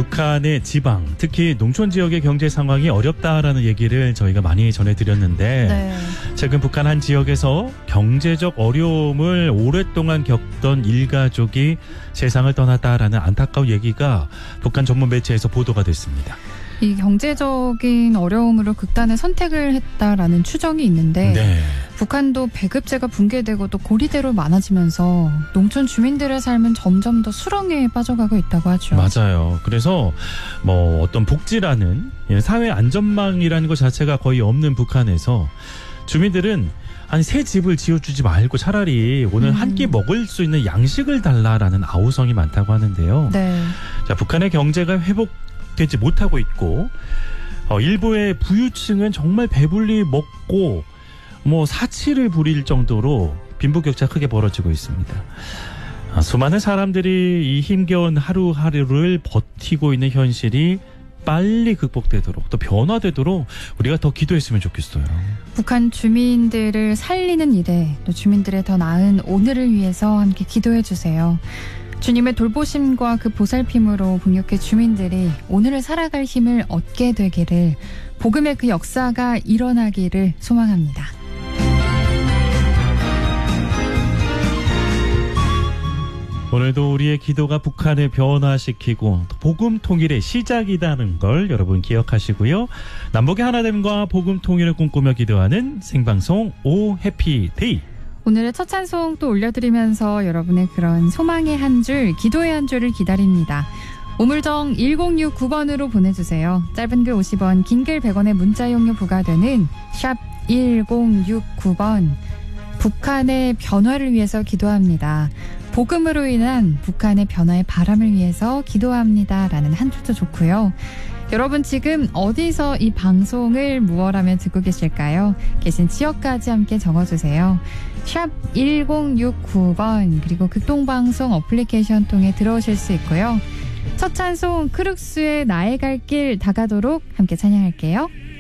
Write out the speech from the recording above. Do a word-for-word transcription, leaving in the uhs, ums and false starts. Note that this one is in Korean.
북한의 지방, 특히 농촌 지역의 경제 상황이 어렵다라는 얘기를 저희가 많이 전해드렸는데 네. 최근 북한 한 지역에서 경제적 어려움을 오랫동안 겪던 일가족이 세상을 떠났다라는 안타까운 얘기가 북한 전문 매체에서 보도가 됐습니다. 이 경제적인 어려움으로 극단의 선택을 했다라는 추정이 있는데 네. 북한도 배급제가 붕괴되고 또 고리대로 많아지면서 농촌 주민들의 삶은 점점 더 수렁에 빠져가고 있다고 하죠. 맞아요. 그래서 뭐 어떤 복지라는 사회 안전망이라는 것 자체가 거의 없는 북한에서 주민들은 아니 새 집을 지어주지 말고 차라리 오늘 음. 한 끼 먹을 수 있는 양식을 달라라는 아우성이 많다고 하는데요. 네. 자, 북한의 경제가 회복되지 못하고 있고 어, 일부의 부유층은 정말 배불리 먹고 뭐 사치를 부릴 정도로 빈부격차 크게 벌어지고 있습니다. 아, 수많은 사람들이 이 힘겨운 하루하루를 버티고 있는 현실이 빨리 극복되도록 또 변화되도록 우리가 더 기도했으면 좋겠어요. 북한 주민들을 살리는 일에 또 주민들의 더 나은 오늘을 위해서 함께 기도해 주세요. 주님의 돌보심과 그 보살핌으로 북녘의 주민들이 오늘을 살아갈 힘을 얻게 되기를, 복음의 그 역사가 일어나기를 소망합니다. 오늘도 우리의 기도가 북한을 변화시키고 복음 통일의 시작이라는 걸 여러분 기억하시고요. 남북의 하나됨과 복음 통일을 꿈꾸며 기도하는 생방송 오 해피데이. 오늘의 첫 찬송 또 올려드리면서 여러분의 그런 소망의 한 줄, 기도의 한 줄을 기다립니다. 우물정 일공육구 번으로 보내주세요. 짧은 글 오십 원, 긴 글 백 원의 문자 용료 부과되는 샵 일공육구 번. 북한의 변화를 위해서 기도합니다. 복음으로 인한 북한의 변화의 바람을 위해서 기도합니다. 라는 한 줄도 좋고요. 여러분 지금 어디서 이 방송을 무엇하며 듣고 계실까요? 계신 지역까지 함께 적어주세요. 샵 일공육구 번, 그리고 극동방송 어플리케이션 통해 들어오실 수 있고요. 첫 찬송 크룩스의 나의 갈 길 다가도록 함께 찬양할게요.